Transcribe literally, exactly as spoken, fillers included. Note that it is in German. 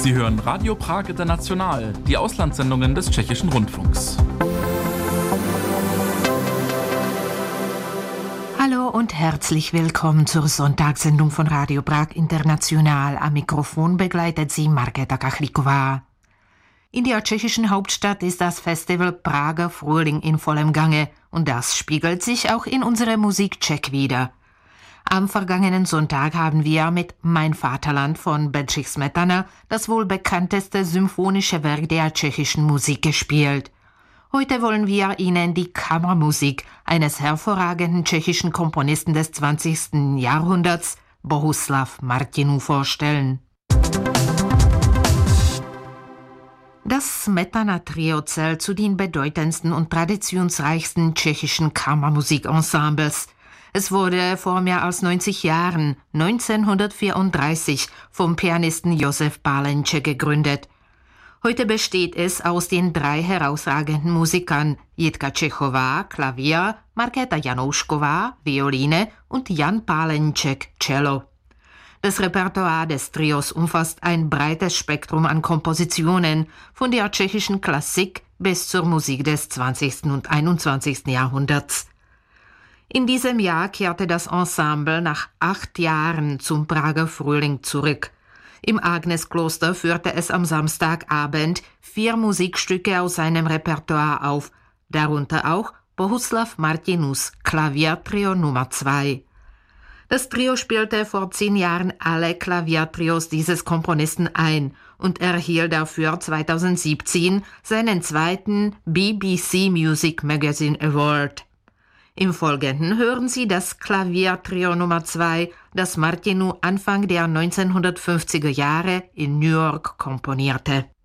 Sie hören Radio Prag International, die Auslandssendungen des Tschechischen Rundfunks. Hallo und herzlich willkommen zur Sonntagssendung von Radio Prag International. Am Mikrofon begleitet Sie Markéta Kachlíková. In der tschechischen Hauptstadt ist das Festival Prager Frühling in vollem Gange und das spiegelt sich auch in unserer Musikcheck wider. Am vergangenen Sonntag haben wir mit Mein Vaterland von Bedřich Smetana das wohl bekannteste symphonische Werk der tschechischen Musik gespielt. Heute wollen wir Ihnen die Kammermusik eines hervorragenden tschechischen Komponisten des zwanzigsten Jahrhunderts, Bohuslav Martinů, vorstellen. Das Smetana-Trio zählt zu den bedeutendsten und traditionsreichsten tschechischen Kammermusikensembles. Es wurde vor mehr als neunzig Jahren, neunzehnhundertvierunddreißig, vom Pianisten Josef Pálenček gegründet. Heute besteht es aus den drei herausragenden Musikern Jitka Čechová, Klavier, Markéta Janoušková, Violine und Jan Pálenček, Cello. Das Repertoire des Trios umfasst ein breites Spektrum an Kompositionen, von der tschechischen Klassik bis zur Musik des zwanzigsten und einundzwanzigsten Jahrhunderts. In diesem Jahr kehrte das Ensemble nach acht Jahren zum Prager Frühling zurück. Im Agneskloster führte es am Samstagabend vier Musikstücke aus seinem Repertoire auf, darunter auch Bohuslav Martinůs Klaviertrio Nummer zwei. Das Trio spielte vor zehn Jahren alle Klaviertrios dieses Komponisten ein und erhielt dafür zweitausendsiebzehn seinen zweiten B B C Music Magazine Award. Im Folgenden hören Sie das Klaviertrio Nummer zwei, das Martinů Anfang der neunzehnhundertfünfziger Jahre in New York komponierte.